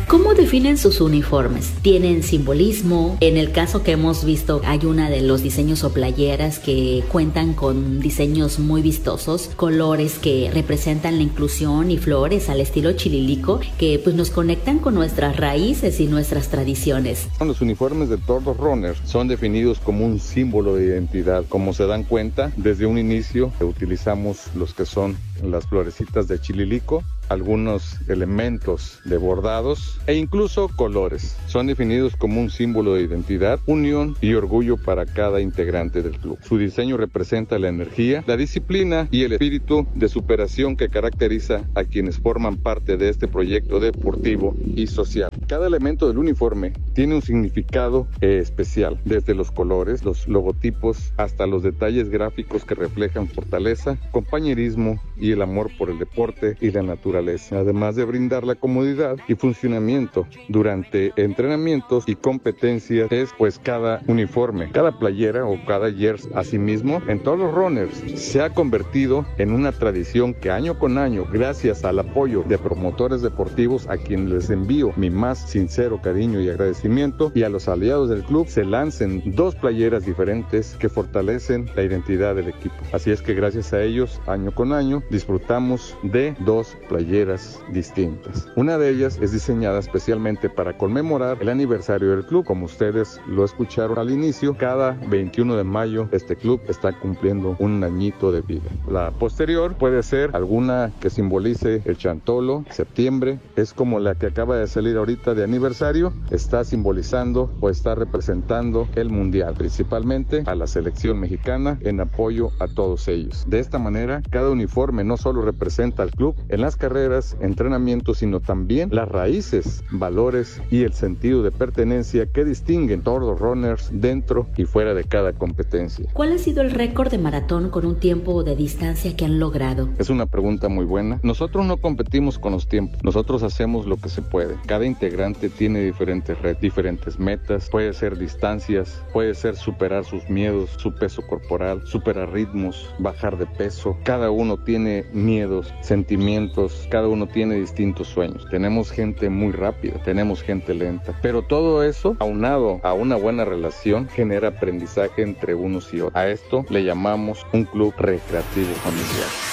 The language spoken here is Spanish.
¿Cómo definen sus uniformes? ¿Tienen simbolismo? En el caso que hemos visto, hay una de los diseños o playeras que cuentan con diseños muy vistosos, colores que representan la inclusión y flores al estilo chililico, que pues nos conectan con nuestras raíces y nuestras tradiciones. Los uniformes de Tordos Runners son definidos como un símbolo de identidad. Como se dan cuenta, desde un inicio utilizamos los que son las florecitas de chililico, algunos elementos de bordados e incluso colores. Son definidos como un símbolo de identidad, unión y orgullo para cada integrante del club. Su diseño representa la energía, la disciplina y el espíritu de superación que caracteriza a quienes forman parte de este proyecto deportivo y social. Cada elemento del uniforme tiene un significado especial, desde los colores, los logotipos, hasta los detalles gráficos que reflejan fortaleza, compañerismo y el amor por el deporte y la naturaleza, además de brindar la comodidad y funcionamiento durante entrenamientos y competencias. Es pues cada uniforme, cada playera o cada jersey. Asimismo, en todos los runners se ha convertido en una tradición que año con año, gracias al apoyo de promotores deportivos a quienes les envío mi más sincero cariño y agradecimiento, y a los aliados del club, se lancen 2 playeras diferentes que fortalecen la identidad del equipo. Así es que gracias a ellos, año con año, disfrutamos de 2 playeras distintas. Una de ellas es diseñada especialmente para conmemorar el aniversario del club. Como ustedes lo escucharon al inicio, cada 21 de mayo este club está cumpliendo un añito de vida. La posterior puede ser alguna que simbolice el chantolo, septiembre, es como la que acaba de salir ahorita de aniversario, está simbolizando o está representando el mundial, principalmente a la selección mexicana, en apoyo a todos ellos. De esta manera, cada uniforme no solo representa al club en las carreras, entrenamientos, sino también las raíces, valores y el sentido de pertenencia que distinguen Tordos Runners dentro y fuera de cada competencia. ¿Cuál ha sido el récord de maratón con un tiempo de distancia que han logrado? Es una pregunta muy buena. Nosotros no competimos con los tiempos, nosotros hacemos lo que se puede. Cada integrante tiene diferentes retos, diferentes metas, puede ser distancias, puede ser superar sus miedos, su peso corporal, superar ritmos, bajar de peso. Cada uno tiene miedos, sentimientos, cada uno tiene distintos sueños. Tenemos gente muy rápida, tenemos gente lenta, pero todo eso, aunado a una buena relación, genera aprendizaje entre unos y otros. A esto le llamamos un club recreativo familiar.